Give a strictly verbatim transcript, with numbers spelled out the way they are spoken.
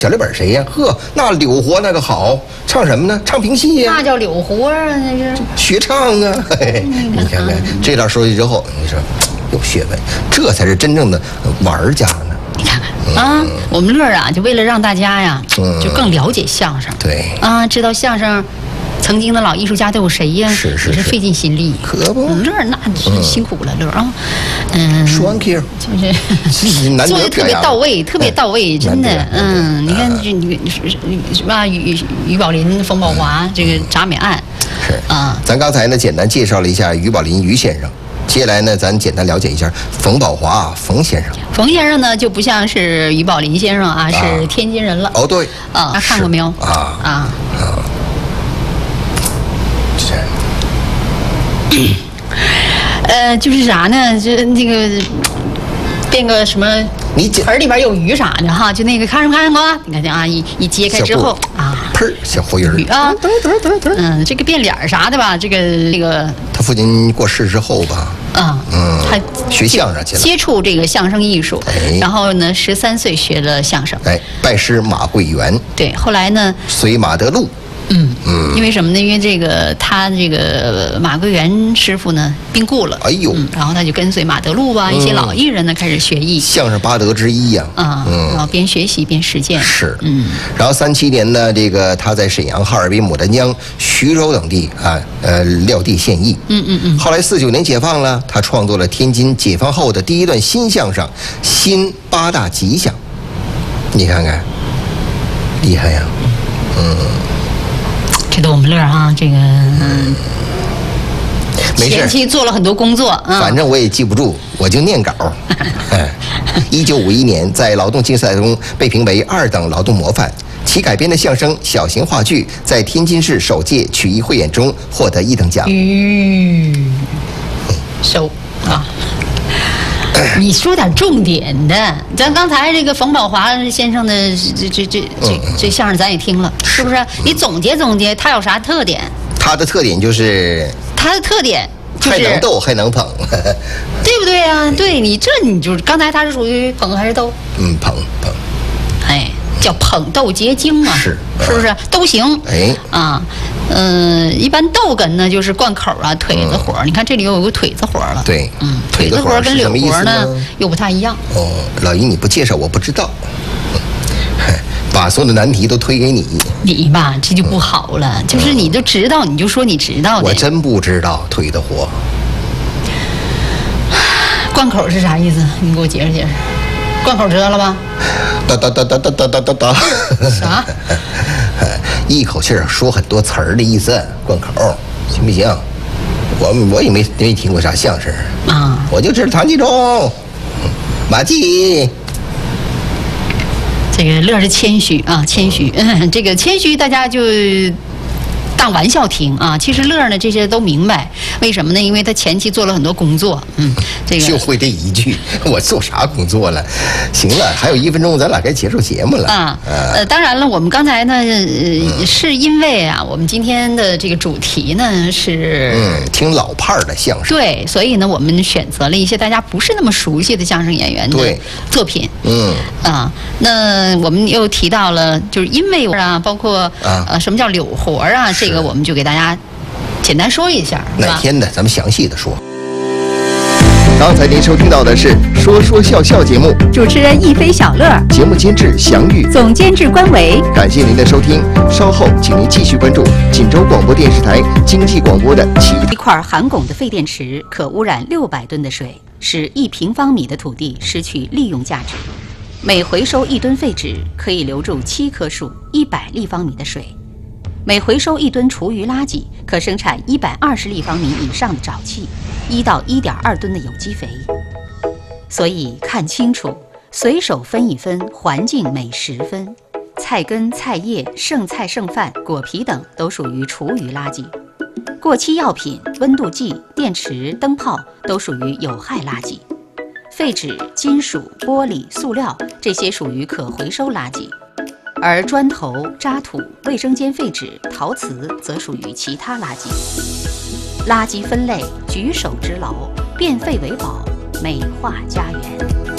小刘本谁呀？呵，那柳活那个好，唱什么呢？唱评戏呀。 那叫柳活啊，那是学唱啊。嘿，你看看这段说去之后，你说有学问，这才是真正的玩家呢。 你看看啊，我们乐啊，就为了让大家呀，就更了解相声。 对啊，知道相声。曾经的老艺术家都有谁呀？ 是是也是费尽心力， 可不， 乐那是辛苦了，乐啊，嗯， 说完 Q 就是做的特别到位，特别到位，真的，嗯，你看这你什么于于宝林、冯宝华这个铡美案， 是啊，咱刚才呢简单介绍了一下于宝林于先生。接下来呢，咱简单了解一下冯宝华冯先生。 冯先生呢，就不像是于宝林先生啊，是天津人了。 哦，对， 啊，看过没有？ 啊啊啊！ 呃，就是啥呢？就那个变个什么， 你盆里边有鱼啥的哈，就那个看没看过？你看见啊，一一揭开之后啊， 砰，小活鱼啊，嗯，这个变脸啥的吧，这个那个他父亲过世之后吧， 啊， 嗯， 他学相声去了， 接触这个相声艺术，然后呢，十三岁学了相声， 哎，拜师马桂元， 对，后来呢， 随马德禄。 嗯嗯，因为什么呢？因为这个他这个马桂元师傅呢病故了， 哎呦， 嗯，然后他就跟随马德禄啊、嗯、一些老艺人呢开始学艺， 相声八德之一呀、 啊，啊、嗯，然后边学习边实践， 是， 嗯， 然后三七年呢，这个他在沈阳、哈尔滨、牡丹江、徐州等地啊，呃，撂地献艺， 嗯嗯嗯。 后来四九年解放了，他创作了天津解放后的第一段新相声《新八大吉祥》，你看看，厉害呀，嗯。 这都我们乐啊，这个嗯， 没事， 前期做了很多工作， 嗯、反正我也记不住，我就念稿。一九五一年，在劳动竞赛中被评为二等劳动模范，其改编的相声小型话剧在天津市首届曲艺汇演中获得一等奖。 嗯，收啊。你说点重点的，咱刚才这个冯宝华先生的这这这这这相声咱也听了，是不是？你总结总结，他有啥特点？ 他的特点就是他的特点就是还能逗还能捧， 对不对呀、啊？对你这你就是刚才他是属于捧还是逗？ 嗯，捧捧， 哎，叫捧逗结晶啊， 是是不是都行？ 哎啊。嗯、呃，一般逗哏呢就是贯口啊、腿子活、嗯、你看这里又有个腿子活了。 对， 嗯，腿子活跟柳活呢又不太一样。 哦，老姨你不介绍我不知道，把所有的难题都推给你。 你吧，这就不好了。嗯、就是你都知道，你就说你知道的。 我真不知道腿子活。 贯口是啥意思？你给我解释解释。贯口知道了吧？ 哒哒哒哒哒哒哒哒哒。 啥？ 一口气儿说很多词儿的意思，贯口行不行？我我也没没听过啥相声啊，我就知道唐吉中、马季。 这个乐是谦虚啊，谦虚。嗯，这个谦虚大家就当玩笑听啊。其实乐呢这些都明白，为什么呢？因为他前期做了很多工作，嗯，这个就会这一句，我做啥工作了？行了，还有一分钟，咱俩该结束节目了啊。呃，当然了，我们刚才呢，呃，是因为啊，我们今天的这个主题呢是嗯，听老派的相声， 对，所以呢，我们选择了一些大家不是那么熟悉的相声演员的作品， 嗯啊，那我们又提到了，就是因为啊，包括啊， 呃，什么叫柳活啊，这个我们就给大家简单说一下， 哪天的咱们详细的说。刚才您收听到的是《说说笑笑》节目， 主持人一飞小乐， 节目监制祥玉， 总监制关维。 感谢您的收听，稍后请您继续关注锦州广播电视台经济广播的其一块含汞的废电池可污染六百吨的水，使一平方米的土地失去利用价值。每回收一吨废纸，可以留住七棵树、一百立方米的水。每回收一吨厨余垃圾，可生产一百二十立方米以上的沼气，一到一点二吨的有机肥。所以看清楚，随手分一分，环境每十分。菜根、菜叶、剩菜剩饭、果皮等都属于厨余垃圾。过期药品、温度计、电池、灯泡都属于有害垃圾。废纸、金属、玻璃、塑料这些属于可回收垃圾。而砖头、渣土、卫生间废纸、陶瓷则属于其他垃圾。垃圾分类，举手之劳，变废为宝，美化家园。